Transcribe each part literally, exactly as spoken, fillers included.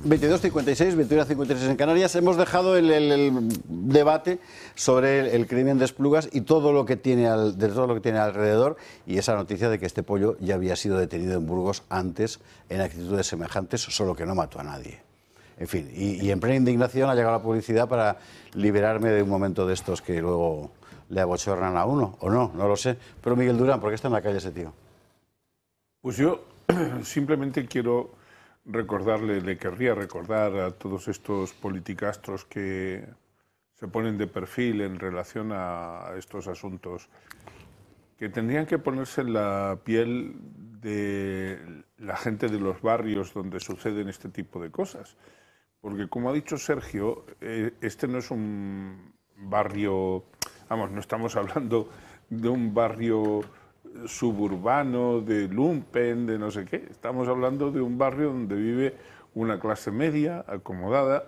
veintidós cincuenta y seis, veintiuno cincuenta y seis en Canarias. Hemos dejado el, el, el debate sobre el, el crimen de Esplugas y todo lo que tiene al, de todo lo que tiene alrededor, y esa noticia de que este pollo ya había sido detenido en Burgos antes en actitudes semejantes, solo que no mató a nadie. En fin, y, y en plena indignación ha llegado la publicidad para liberarme de un momento de estos que luego le abochornan a uno, o no, no lo sé. Pero Miguel Durán, ¿por qué está en la calle ese tío? Pues yo simplemente quiero recordarle, le querría recordar a todos estos politicastros que se ponen de perfil en relación a estos asuntos, que tendrían que ponerse en la piel de la gente de los barrios donde suceden este tipo de cosas. Porque, como ha dicho Sergio, este no es un barrio, vamos, no estamos hablando de un barrio suburbano, de lumpen, de no sé qué. Estamos hablando de un barrio donde vive una clase media, acomodada.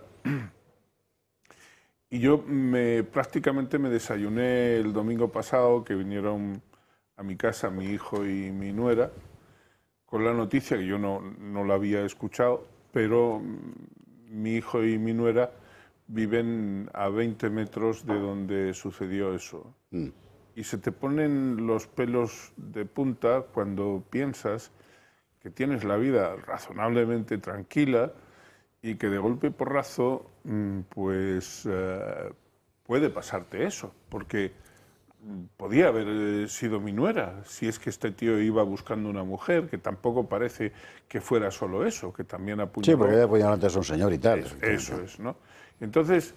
Y yo me, prácticamente me desayuné el domingo pasado, que vinieron a mi casa mi hijo y mi nuera, con la noticia que yo no, no la había escuchado, pero mi hijo y mi nuera viven a veinte metros de donde sucedió eso. Mm. Y se te ponen los pelos de punta cuando piensas que tienes la vida razonablemente tranquila y que de golpe y porrazo, pues eh, puede pasarte eso, porque podía haber sido mi nuera, si es que este tío iba buscando una mujer, que tampoco parece que fuera solo eso, que también apuñaló. Sí, porque había apuñalado antes a un señor y tal. Eso, eso es, ¿no? Entonces,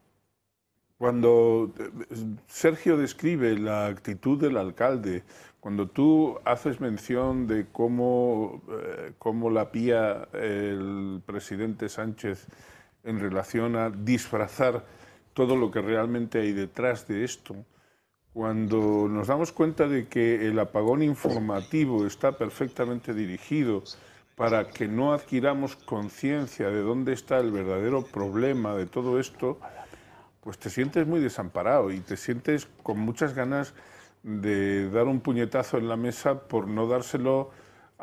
cuando Sergio describe la actitud del alcalde, cuando tú haces mención de cómo, eh, cómo la pía el presidente Sánchez en relación a disfrazar todo lo que realmente hay detrás de esto, cuando nos damos cuenta de que el apagón informativo está perfectamente dirigido para que no adquiramos conciencia de dónde está el verdadero problema de todo esto, pues te sientes muy desamparado y te sientes con muchas ganas de dar un puñetazo en la mesa por no dárselo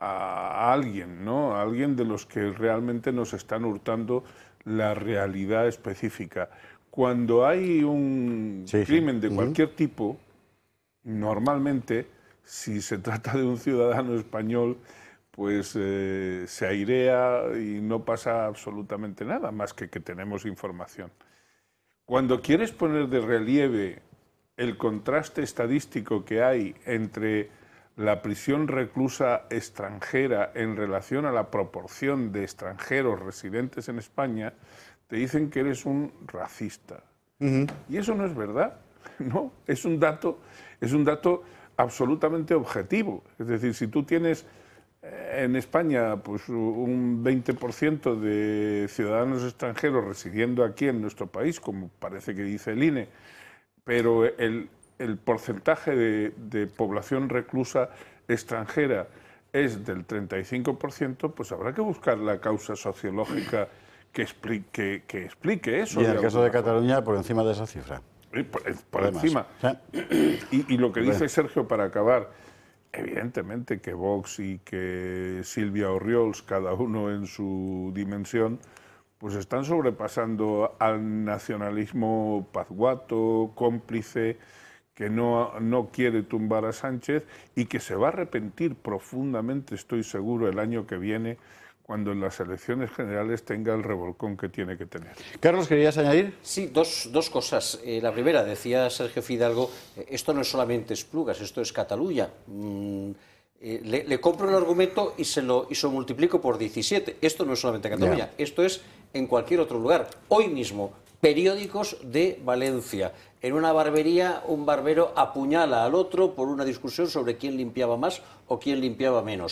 a alguien, ¿no? A alguien de los que realmente nos están hurtando la realidad específica. Cuando hay un sí, crimen de cualquier uh-huh. tipo, normalmente, si se trata de un ciudadano español, pues eh, se airea y no pasa absolutamente nada, más que que tenemos información. Cuando quieres poner de relieve el contraste estadístico que hay entre la prisión reclusa extranjera en relación a la proporción de extranjeros residentes en España, te dicen que eres un racista. Uh-huh. Y eso no es verdad, ¿no? Es un dato, es un dato absolutamente objetivo. Es decir, si tú tienes en España pues, un veinte por ciento de ciudadanos extranjeros residiendo aquí en nuestro país, como parece que dice el I N E, pero el, el porcentaje de, de población reclusa extranjera es del treinta y cinco por ciento, pues habrá que buscar la causa sociológica que explique, que, que explique eso. Y en el caso de Cataluña, por encima de esa cifra. Por, por encima. ¿Sí? Y, y lo que dice Sergio para acabar, evidentemente que Vox y que Silvia Orriols, cada uno en su dimensión, pues están sobrepasando al nacionalismo pazguato, cómplice, que no, no quiere tumbar a Sánchez y que se va a arrepentir profundamente, estoy seguro, el año que viene, cuando en las elecciones generales tenga el revolcón que tiene que tener. Carlos, ¿querías añadir? Sí, dos, dos cosas. Eh, la primera, decía Sergio Fidalgo, eh, esto no es solamente Esplugas, esto es Cataluña. Mm, eh, le, le compro el argumento y se, lo, y se lo multiplico por diecisiete. Esto no es solamente Cataluña, yeah. Esto es en cualquier otro lugar. Hoy mismo, periódicos de Valencia. En una barbería, un barbero apuñala al otro por una discusión sobre quién limpiaba más o quién limpiaba menos.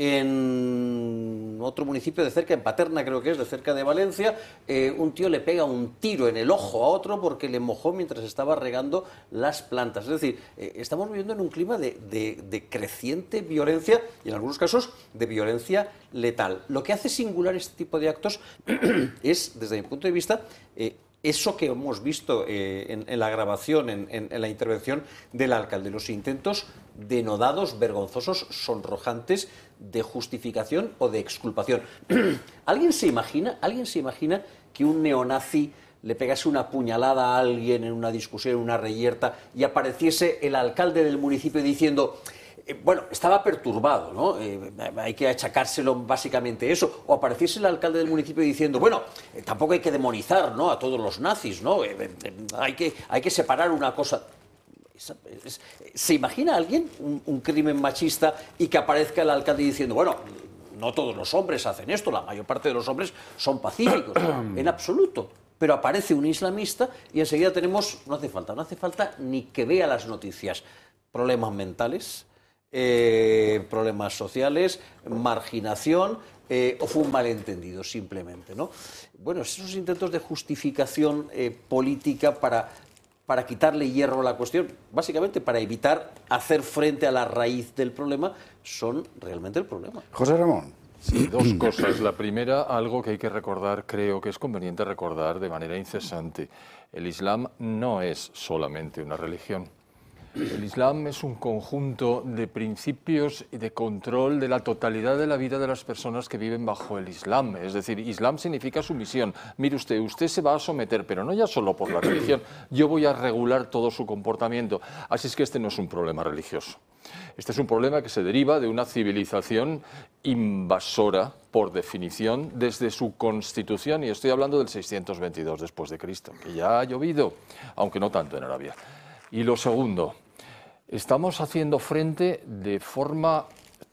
En otro municipio de cerca, en Paterna creo que es, de cerca de Valencia, eh, un tío le pega un tiro en el ojo a otro porque le mojó mientras estaba regando las plantas. Es decir, eh, estamos viviendo en un clima de, de, de creciente violencia y en algunos casos de violencia letal. Lo que hace singular este tipo de actos es, desde mi punto de vista, eh, eso que hemos visto eh, en, en la grabación, en, en, en la intervención del alcalde, los intentos denodados, vergonzosos, sonrojantes de justificación o de exculpación. ¿Alguien se imagina, alguien se imagina que un neonazi le pegase una puñalada a alguien en una discusión, en una reyerta, y apareciese el alcalde del municipio diciendo, eh, bueno, estaba perturbado, ¿no? Eh, hay que achacárselo básicamente eso, o apareciese el alcalde del municipio diciendo, bueno, eh, tampoco hay que demonizar, ¿no?, a todos los nazis, ¿no? Eh, eh, hay que, hay que separar una cosa. ¿Se imagina alguien un, un crimen machista y que aparezca el alcalde diciendo, bueno, no todos los hombres hacen esto, la mayor parte de los hombres son pacíficos? En absoluto. Pero aparece un islamista y enseguida tenemos, no hace falta, no hace falta ni que vea las noticias, problemas mentales, eh, problemas sociales, marginación, eh, o fue un malentendido simplemente, ¿no? Bueno, esos intentos de justificación eh, política para, para quitarle hierro a la cuestión, básicamente para evitar hacer frente a la raíz del problema, son realmente el problema. José Ramón. Sí, dos cosas. La primera, algo que hay que recordar, creo que es conveniente recordar de manera incesante. El Islam no es solamente una religión. El Islam es un conjunto de principios y de control de la totalidad de la vida de las personas que viven bajo el Islam. Es decir, Islam significa sumisión. Mire usted, usted se va a someter, pero no ya solo por la religión. Yo voy a regular todo su comportamiento. Así es que este no es un problema religioso. Este es un problema que se deriva de una civilización invasora, por definición, desde su constitución, y estoy hablando del seiscientos veintidós después de Cristo, que ya ha llovido, aunque no tanto en Arabia. Y lo segundo, estamos haciendo frente de forma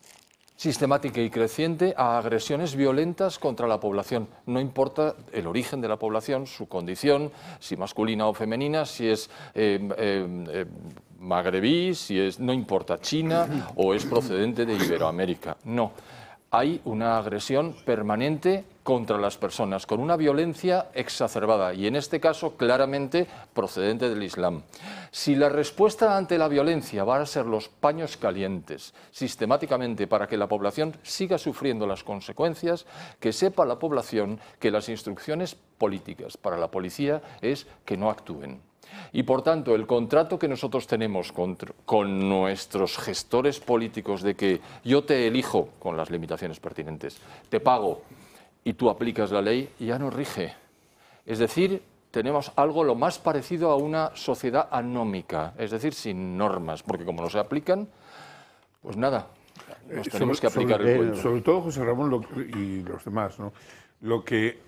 sistemática y creciente a agresiones violentas contra la población. No importa el origen de la población, su condición, si masculina o femenina, si es eh, eh, eh, magrebí, si es, no importa, China o es procedente de Iberoamérica. No. Hay una agresión permanente contra las personas, con una violencia exacerbada, y en este caso claramente procedente del Islam. Si la respuesta ante la violencia va a ser los paños calientes sistemáticamente para que la población siga sufriendo las consecuencias, que sepa la población que las instrucciones políticas para la policía es que no actúen. Y por tanto, el contrato que nosotros tenemos con, con nuestros gestores políticos de que yo te elijo con las limitaciones pertinentes, te pago y tú aplicas la ley, ya no rige. Es decir, tenemos algo lo más parecido a una sociedad anómica, es decir, sin normas, porque como no se aplican, pues nada, nos Eh, tenemos sobre, que aplicar sobre, el cuento. Sobre todo José Ramón lo, y los demás, ¿no? Lo que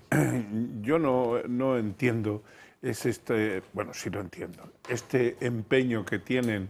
yo no, no entiendo es este, bueno, sí lo entiendo, este empeño que tienen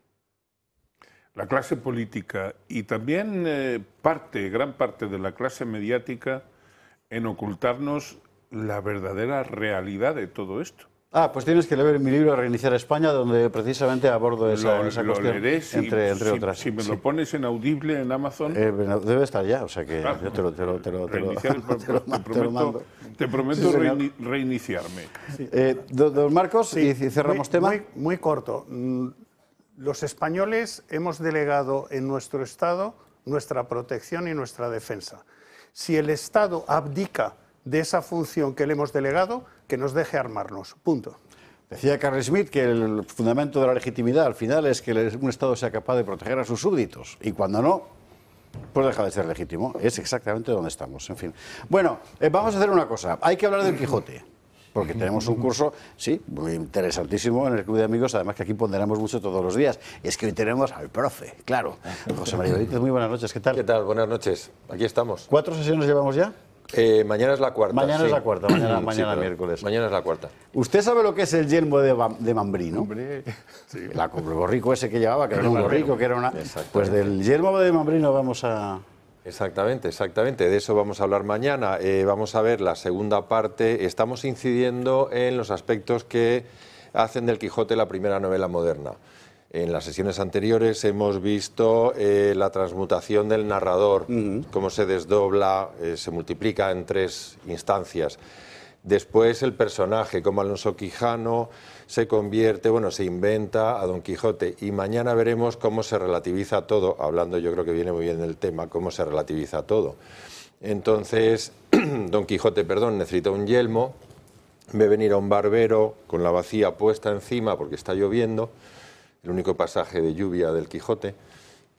la clase política y también eh, parte, gran parte de la clase mediática en ocultarnos la verdadera realidad de todo esto. Ah, pues tienes que leer mi libro Reiniciar España, donde precisamente abordo esa, Lo, esa lo cuestión, leeré si, entre, entre si, otras. si me Sí. lo pones en audible en Amazon. Eh, bueno, debe estar ya, o sea que Ah, yo te lo, te lo, te lo, te lo, reiniciar el- te lo- te te lo mando. prometo, te prometo Sí, señor. reini- reiniciarme. Eh, do- don Marcos, Sí, y cerramos muy, tema. Muy, muy corto. Mm, Los españoles hemos delegado en nuestro Estado nuestra protección y nuestra defensa. Si el Estado abdica de esa función que le hemos delegado, que nos deje armarnos. Punto. Decía Carl Schmitt que el fundamento de la legitimidad al final es que un Estado sea capaz de proteger a sus súbditos, y cuando no, pues deja de ser legítimo. Es exactamente donde estamos, en fin. Bueno, eh, vamos a hacer una cosa. Hay que hablar del Quijote, porque tenemos un curso, sí, muy interesantísimo en el Club de Amigos, además que aquí ponderamos mucho todos los días. Es que hoy tenemos al profe, claro. José María Benítez, muy buenas noches, ¿qué tal? ¿Qué tal? Buenas noches. Aquí estamos. ¿Cuatro sesiones llevamos ya? Eh, mañana es la cuarta. Mañana sí. es la cuarta, mañana, Sí, mañana pero miércoles. Mañana es la cuarta. ¿Usted sabe lo que es el yelmo de, Bam- de Mambrino? Hombre, sí. La, el borrico ese que llevaba, que era un borrico, que era una... Exactamente. Pues del yelmo de Mambrino vamos a... Exactamente, exactamente. De eso vamos a hablar mañana. Eh, vamos a ver la segunda parte. Estamos incidiendo en los aspectos que hacen del Quijote la primera novela moderna. En las sesiones anteriores hemos visto eh, la transmutación del narrador, uh-huh. cómo se desdobla, eh, se multiplica en tres instancias. Después el personaje, cómo Alonso Quijano se convierte, bueno, se inventa a Don Quijote. Y mañana veremos cómo se relativiza todo, hablando yo creo que viene muy bien del tema, cómo se relativiza todo. Entonces, Don Quijote, perdón, necesita un yelmo, ve venir a un barbero con la bacía puesta encima porque está lloviendo, el único pasaje de lluvia del Quijote,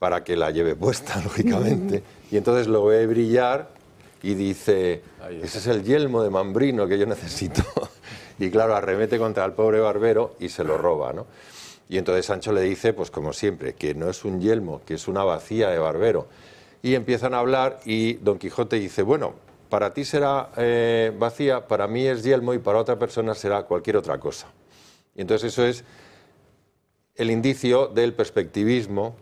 para que la lleve puesta, lógicamente. Y entonces lo ve brillar y dice, ese es el yelmo de Mambrino que yo necesito. Y claro, arremete contra el pobre barbero y se lo roba, ¿no? Y entonces Sancho le dice, pues como siempre, que no es un yelmo, que es una bacía de barbero. Y empiezan a hablar y Don Quijote dice, bueno, para ti será eh, vacía, para mí es yelmo y para otra persona será cualquier otra cosa. Y entonces eso es el indicio del perspectivismo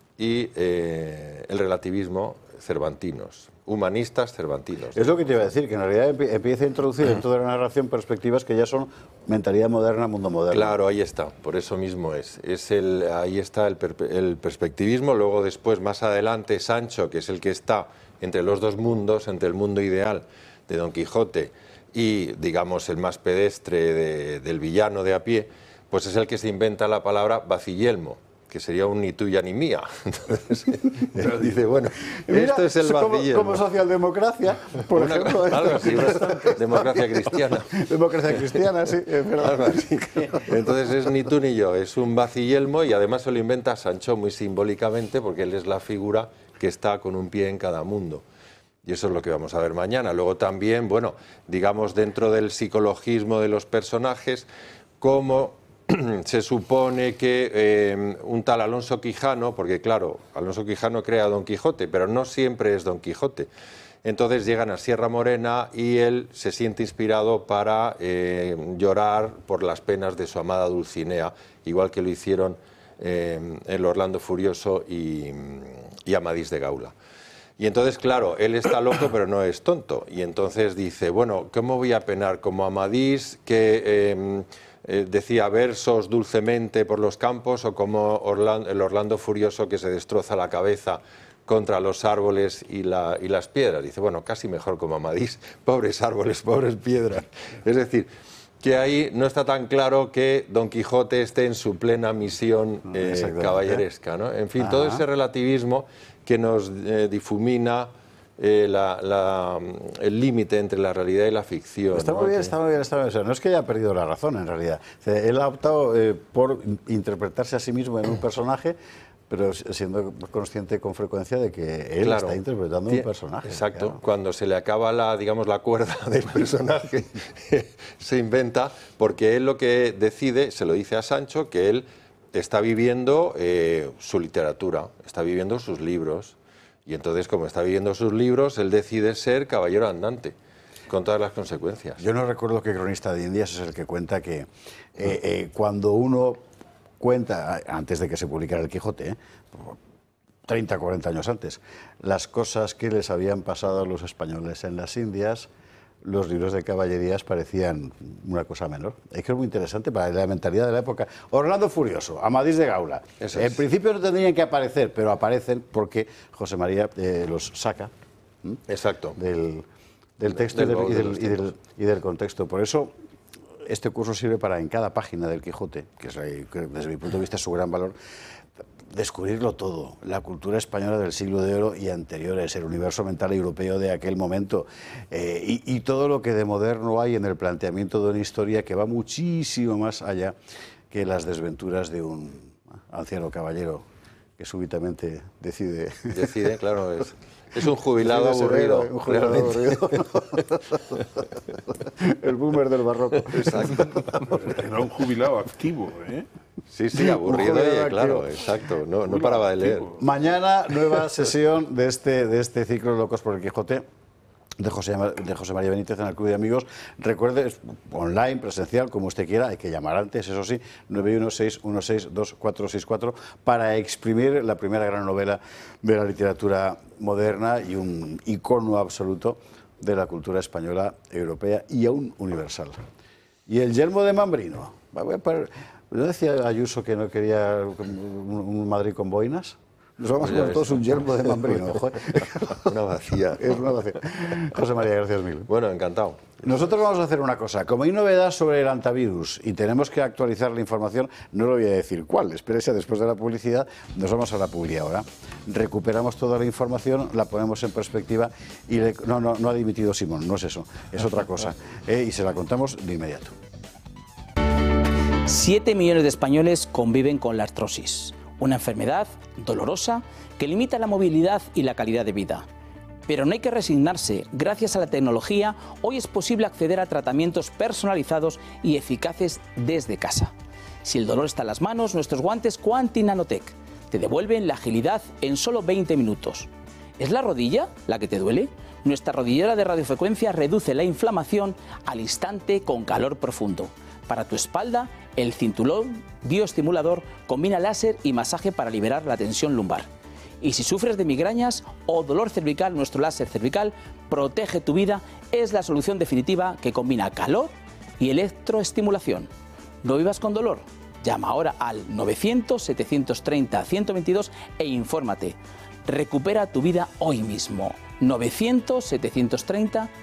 y eh, el relativismo cervantinos, humanistas cervantinos. Es lo que te iba a decir, que en realidad empieza a introducir en toda la narración perspectivas que ya son mentalidad moderna, mundo moderno. Claro, ahí está, por eso mismo es. es el, ahí está el, per, el perspectivismo, luego después, más adelante, Sancho, que es el que está entre los dos mundos, entre el mundo ideal de Don Quijote y, digamos, el más pedestre de, del villano de a pie, pues es el que se inventa la palabra vaciyelmo, que sería un ni tuya ni mía. Entonces, él dice, bueno, Mira, esto es el vaciyelmo. Como, como socialdemocracia, por Una, ejemplo. algo así, democracia cristiana. Democracia cristiana, sí, es verdad. Algo así. Entonces es ni tú ni yo, es un vaciyelmo y además se lo inventa Sancho muy simbólicamente porque él es la figura que está con un pie en cada mundo. Y eso es lo que vamos a ver mañana. Luego también, bueno, digamos dentro del psicologismo de los personajes, cómo se supone que eh, un tal Alonso Quijano, porque claro, Alonso Quijano crea a Don Quijote, pero no siempre es Don Quijote. Entonces llegan a Sierra Morena y él se siente inspirado para eh, llorar por las penas de su amada Dulcinea, igual que lo hicieron eh, el Orlando Furioso y, y Amadís de Gaula. Y entonces, claro, él está loco, pero no es tonto. Y entonces dice, bueno, ¿cómo voy a penar? Como Amadís, que eh, eh, decía versos dulcemente por los campos, o como Orlando, el Orlando Furioso que se destroza la cabeza contra los árboles y, la, y las piedras. Dice, bueno, casi mejor como Amadís, pobres árboles, pobres piedras. Es decir, que ahí no está tan claro que Don Quijote esté en su plena misión eh, caballeresca, ¿no? En fin, Ajá. todo ese relativismo que nos eh, difumina eh, la, la, el límite entre la realidad y la ficción. Está ¿no? muy bien, que... está muy bien, está muy bien. O sea, no es que haya perdido la razón, en realidad. O sea, él ha optado eh, por interpretarse a sí mismo en un personaje, pero siendo consciente con frecuencia de que él claro, está interpretando un personaje. Exacto. Claro. Cuando se le acaba la, digamos, la cuerda del personaje, se inventa, porque él lo que decide, se lo dice a Sancho, que él está viviendo eh, su literatura, está viviendo sus libros, y entonces, como está viviendo sus libros, él decide ser caballero andante, con todas las consecuencias. Yo no recuerdo qué cronista de Indias es el que cuenta que eh, eh, cuando uno cuenta, antes de que se publicara el Quijote, ¿eh? treinta, cuarenta años antes, las cosas que les habían pasado a los españoles en las Indias, los libros de caballerías parecían una cosa menor. Es que es muy interesante para la mentalidad de la época. Orlando Furioso, Amadís de Gaula. Eso en es. principio no tendrían que aparecer, pero aparecen porque José María eh, los saca ¿m? Exacto. del, del texto del, y, del, y, del, y, del, y del contexto. Por eso este curso sirve para, en cada página del Quijote, que, es, que desde mi punto de vista es su gran valor, descubrirlo todo, la cultura española del siglo de oro y anteriores, el universo mental europeo de aquel momento, eh, y, y todo lo que de moderno hay en el planteamiento de una historia que va muchísimo más allá que las desventuras de un anciano caballero que súbitamente decide... Decide, claro, es... Es un jubilado aburrido, un jubilado aburrido. El boomer del barroco. Exacto. Era un jubilado activo, ¿eh? Sí, sí, aburrido, y, claro, exacto. No, no paraba de leer. Mañana, nueva sesión de este, de este ciclo Locos por el Quijote, de José, de José María Benítez en el Club de Amigos. Recuerde, online, presencial, como usted quiera, hay que llamar antes, eso sí, nueve uno seis uno seis dos cuatro seis cuatro, para exprimir la primera gran novela de la literatura moderna y un icono absoluto de la cultura española, europea y aún universal. Y el yelmo de Mambrino. ¿No decía Ayuso que no quería un Madrid con boinas? Nos vamos a poner todos un yelmo de Mambrino. Una vacía. Es una vacía. José María, gracias mil. Bueno, encantado. Nosotros vamos a hacer una cosa. Como hay novedad sobre el antivirus y tenemos que actualizar la información, no le voy a decir cuál. Espérese después de la publicidad. Nos vamos a la publi ahora. Recuperamos toda la información, la ponemos en perspectiva y le... no, no, no ha dimitido Simón, no es eso, es otra cosa. Eh, y se la contamos de inmediato. Siete millones de españoles conviven con la artrosis. una enfermedad dolorosa que limita la movilidad y la calidad de vida. Pero no hay que resignarse. Gracias a la tecnología, hoy es posible acceder a tratamientos personalizados y eficaces desde casa. Si el dolor está en las manos, nuestros guantes Quanti Nanotech te devuelven la agilidad en solo veinte minutos. ¿Es la rodilla la que te duele? Nuestra rodillera de radiofrecuencia reduce la inflamación al instante con calor profundo. Para tu espalda, el cinturón bioestimulador combina láser y masaje para liberar la tensión lumbar. Y si sufres de migrañas o dolor cervical, nuestro láser cervical protege tu vida. Es la solución definitiva que combina calor y electroestimulación. No vivas con dolor. Llama ahora al novecientos, setecientos treinta, ciento veintidós e infórmate. Recupera tu vida hoy mismo. novecientos, setecientos treinta,